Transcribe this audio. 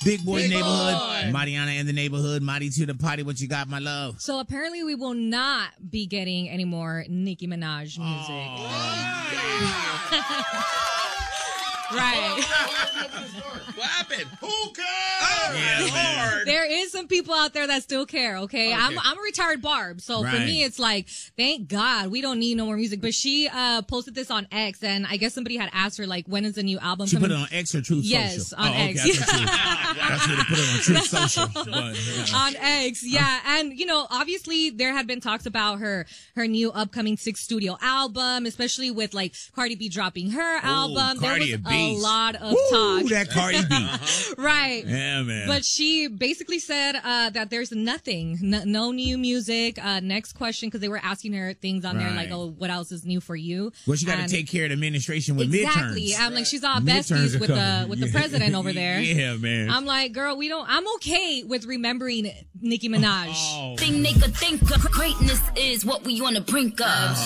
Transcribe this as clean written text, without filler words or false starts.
Big Boy Neighborhood, Mariana in the Neighborhood, Marty to the Party. What you got, my love? So apparently we will not be getting any more Nicki Minaj music. Right. What happened? Who cares? Lord. There is some people out there that still care, okay? I'm a retired Barb, so for me it's like, thank God we don't need no more music. But she posted this on X, and I guess somebody had asked her, like, when is the new album She coming? put it on X or Truth Social? Yes, on X. Okay. That's what they put it on Truth Social. But, on X, yeah. And, you know, obviously there had been talks about her new upcoming 6th studio album, especially with, like, Cardi B dropping her album. There was a lot of talk. That Cardi B. Right. Yeah, man. But she basically said that there's nothing, no new music. Next question, because they were asking her things on there like, oh, what else is new for you? Well, she got to take care of the administration with exactly. midterms. I'm like, she's all besties with the president over there. Yeah, man. I'm like, girl, I'm okay with remembering Nicki Minaj. Think they could think of greatness is what we on the brink of.